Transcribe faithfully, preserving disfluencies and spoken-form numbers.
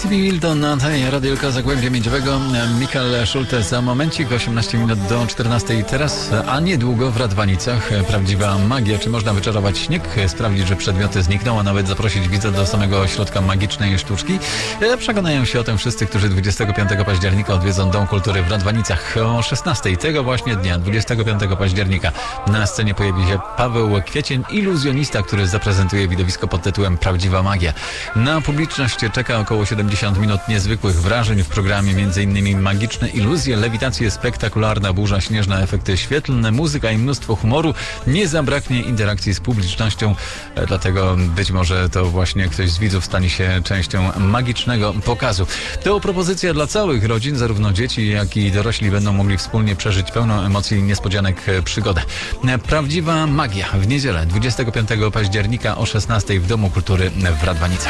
C B Wilton na tej radiolka Zagłębia Miedziowego. Michał Schulte za momencik, osiemnaście minut do czternastej teraz, a niedługo w Radwanicach prawdziwa magia. Czy można wyczarować śnieg, sprawdzić, że przedmioty znikną, a nawet zaprosić widza do samego ośrodka magicznej sztuczki? Przekonają się o tym wszyscy, którzy dwudziestego piątego października odwiedzą Dom Kultury w Radwanicach. O szesnastej tego właśnie dnia, dwudziestego piątego października, na scenie pojawi się Paweł Kwiecień, iluzjonista, który zaprezentuje widowisko pod tytułem Prawdziwa Magia. Na publiczność czeka około siedemdziesiąt minut niezwykłych wrażeń w programie, m.in. magiczne iluzje, lewitacje, spektakularna burza śnieżna, efekty świetlne, muzyka i mnóstwo humoru. Nie zabraknie interakcji z publicznością, dlatego być może to właśnie ktoś z widzów stanie się częścią magicznego pokazu. To propozycja dla całych rodzin, zarówno dzieci, jak i dorośli będą mogli wspólnie przeżyć pełną emocji i niespodzianek przygodę. Prawdziwa Magia w niedzielę dwudziestego piątego października o szesnastej w Domu Kultury w Radwanicach.